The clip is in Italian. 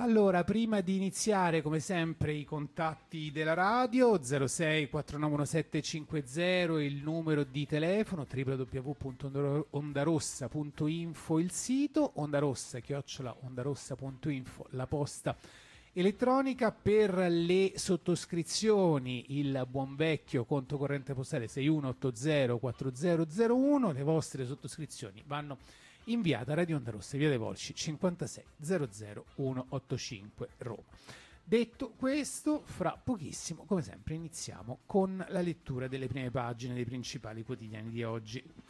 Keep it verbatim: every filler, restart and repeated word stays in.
Allora, prima di iniziare, come sempre, i contatti della radio, zero sei quattro nove uno sette cinque zero, il numero di telefono, w w w punto ondarossa punto info il sito, ondarossa, chiocciola ondarossa punto info, la posta elettronica. Per le sottoscrizioni il buon vecchio conto corrente postale sei uno otto zero quattro zero zero uno, le vostre sottoscrizioni vanno inviate a Radio Onda Rossa, via dei Volsci cinquantasei zero zero centottantacinque Roma. Detto questo, fra pochissimo, come sempre, iniziamo con la lettura delle prime pagine dei principali quotidiani di oggi.